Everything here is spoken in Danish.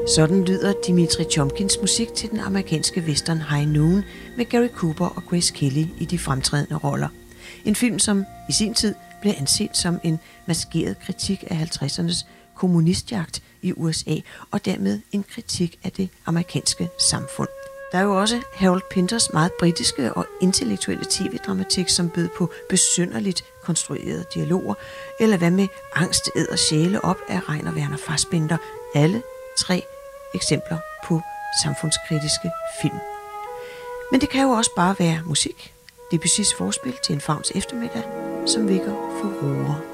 Sådan lyder Dimitri Chomkins musik til den amerikanske western High Noon med Gary Cooper og Grace Kelly i de fremtrædende roller. En film, som i sin tid blev anset som en maskeret kritik af 50'ernes kommunistjagt i USA, og dermed en kritik af det amerikanske samfund. Der er jo også Harold Pinters meget britiske og intellektuelle tv-dramatik, som bød på besynderligt konstruerede dialoger, eller hvad med Angst æder sjæle op af Rainer Werner Fassbinder. Alle 3 eksempler på samfundskritiske film. Men det kan jo også bare være musik. Debussys forspil til en favns eftermiddag, som vækker furore.